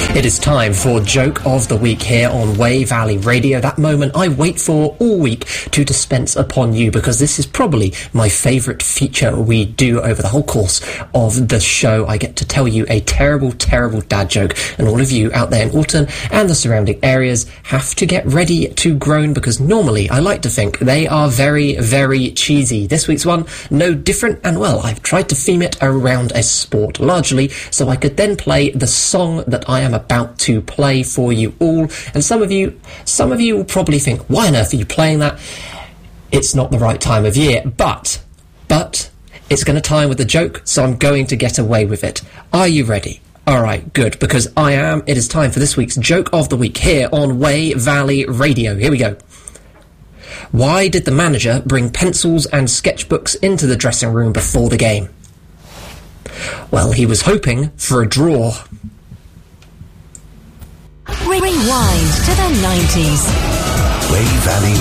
It is time for Joke of the Week here on Way Valley Radio. That moment I wait for all week to dispense upon you, because this is probably my favourite feature we do over the whole course of the show. I get to tell you a terrible, terrible dad joke, and all of you out there in Alton and the surrounding areas have to get ready to groan, because normally I like to think they are very, very cheesy. This week's one, no different, and well, I've tried to theme it around a sport largely, so I could then play the song that I am about to play for you all. And some of you will probably think, why on earth are you playing that? It's not the right time of year, but it's going to time with the joke, so I'm going to get away with it. Are you ready? All right, good, because I am. It is time for this week's Joke of the Week here on Way Valley Radio. Here we go. Why did the manager bring pencils and sketchbooks into the dressing room before the game? Well, he was hoping for a draw. Rewind to the 90s. Way Valley